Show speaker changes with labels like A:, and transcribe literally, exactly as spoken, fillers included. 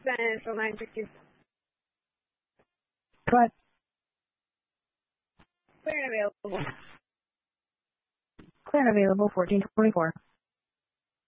A: Central nine sixty.
B: Go ahead.
A: Clear and available.
B: Clear and available, fourteen twenty-four.